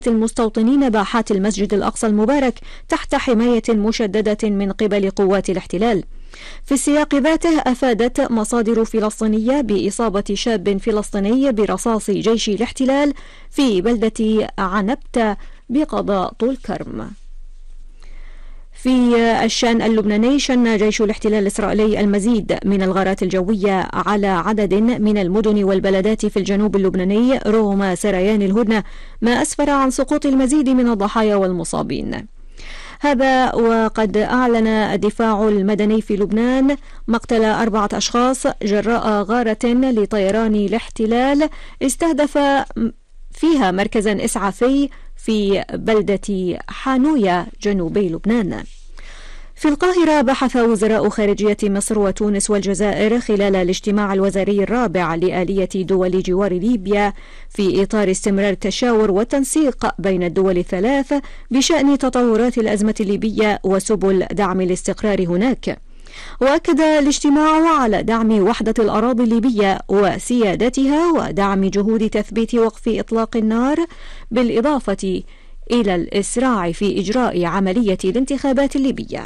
المستوطنين باحات المسجد الأقصى المبارك تحت حماية مشددة من قبل قوات الاحتلال. في السياق ذاته أفادت مصادر فلسطينية بإصابة شاب فلسطيني برصاص جيش الاحتلال في بلدة عنبتة بقضاء طول كرم. في الشأن اللبناني شن جيش الاحتلال الإسرائيلي المزيد من الغارات الجوية على عدد من المدن والبلدات في الجنوب اللبناني رغم سريان الهدنة، ما أسفر عن سقوط المزيد من الضحايا والمصابين. هذا وقد أعلن الدفاع المدني في لبنان مقتل 4 أشخاص جراء غارة لطيران الاحتلال استهدف فيها مركزا إسعافي في بلدة حانويا جنوبي لبنان. في القاهرة بحث وزراء خارجية مصر وتونس والجزائر خلال الاجتماع الوزاري الرابع لآلية دول جوار ليبيا في إطار استمرار التشاور والتنسيق بين الدول الثلاث بشأن تطورات الأزمة الليبية وسبل دعم الاستقرار هناك. وأكد الاجتماع على دعم وحدة الأراضي الليبية وسيادتها ودعم جهود تثبيت وقف إطلاق النار، بالإضافة إلى الإسراع في إجراء عملية الانتخابات الليبية.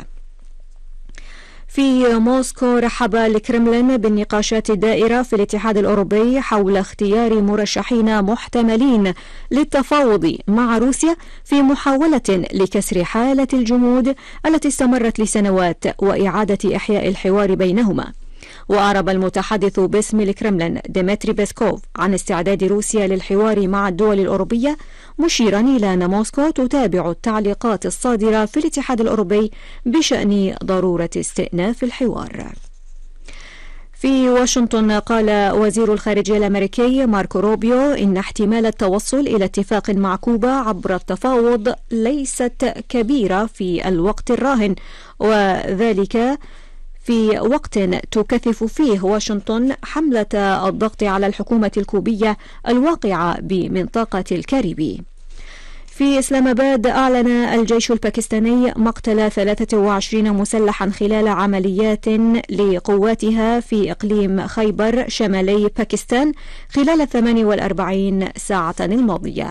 في موسكو رحب الكرملين بالنقاشات الدائرة في الاتحاد الأوروبي حول اختيار مرشحين محتملين للتفاوض مع روسيا في محاولة لكسر حالة الجمود التي استمرت لسنوات وإعادة إحياء الحوار بينهما. وأعرب المتحدث باسم الكرملين ديمتري بيسكوف عن استعداد روسيا للحوار مع الدول الأوروبية، مشيرا إلى أن موسكو تتابع التعليقات الصادرة في الاتحاد الأوروبي بشأن ضرورة استئناف الحوار. في واشنطن قال وزير الخارجية الأمريكي ماركو روبيو إن احتمال التوصل إلى اتفاق مع كوبا عبر التفاوض ليست كبيرة في الوقت الراهن، وذلك في وقت تكثف فيه واشنطن حملة الضغط على الحكومة الكوبية الواقعة بمنطقة الكاريبي. في إسلام آباد أعلن الجيش الباكستاني مقتل 23 مسلحا خلال عمليات لقواتها في إقليم خيبر شمالي باكستان خلال 48 ساعة الماضية.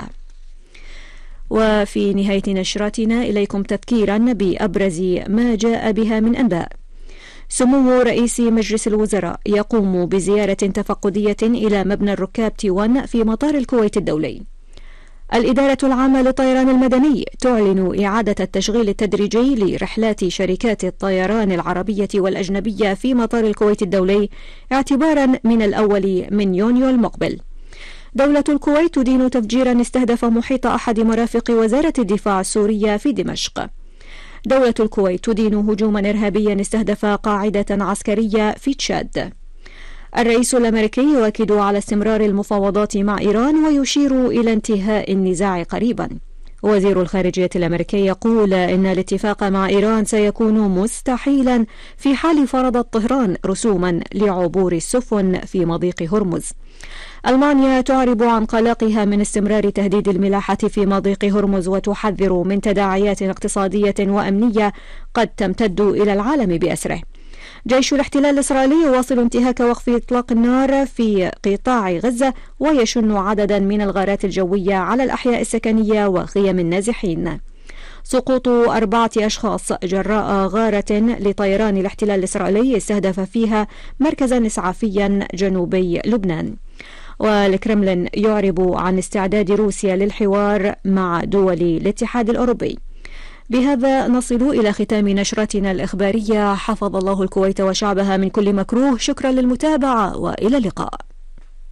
وفي نهاية نشرتنا إليكم تذكيرا بأبرز ما جاء بها من أنباء. سمو رئيس مجلس الوزراء يقوم بزيارة تفقدية إلى مبنى الركاب تي1 في مطار الكويت الدولي. الإدارة العامة للطيران المدني تعلن إعادة التشغيل التدريجي لرحلات شركات الطيران العربية والأجنبية في مطار الكويت الدولي اعتبارا من 1 من يونيو المقبل. دولة الكويت تدين تفجيرا استهدف محيط أحد مرافق وزارة الدفاع السورية في دمشق. دولة الكويت تدين هجوما إرهابيا استهدف قاعدة عسكرية في تشاد. الرئيس الأمريكي يؤكد على استمرار المفاوضات مع إيران ويشير إلى انتهاء النزاع قريبا. وزير الخارجية الأمريكي يقول إن الاتفاق مع إيران سيكون مستحيلا في حال فرضت طهران رسوما لعبور السفن في مضيق هرمز. ألمانيا تعرب عن قلقها من استمرار تهديد الملاحة في مضيق هرمز وتحذر من تداعيات اقتصادية وأمنية قد تمتد إلى العالم بأسره. جيش الاحتلال الإسرائيلي يواصل انتهاك وقف إطلاق النار في قطاع غزة ويشن عددا من الغارات الجوية على الأحياء السكنية وخيم النازحين. سقوط 4 أشخاص جراء غارة لطيران الاحتلال الإسرائيلي استهدف فيها مركزا إسعافيا جنوبي لبنان. والكرملين يعرب عن استعداد روسيا للحوار مع دول الاتحاد الأوروبي. بهذا نصل إلى ختام نشرتنا الإخبارية. حفظ الله الكويت وشعبها من كل مكروه. شكرا للمتابعة وإلى اللقاء.